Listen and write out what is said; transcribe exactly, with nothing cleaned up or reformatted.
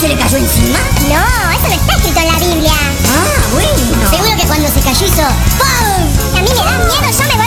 se le cayó encima? No, eso no está escrito en la Biblia. Ah, bueno. Seguro que cuando se cayó hizo ¡pum! A mí me da miedo, yo me voy.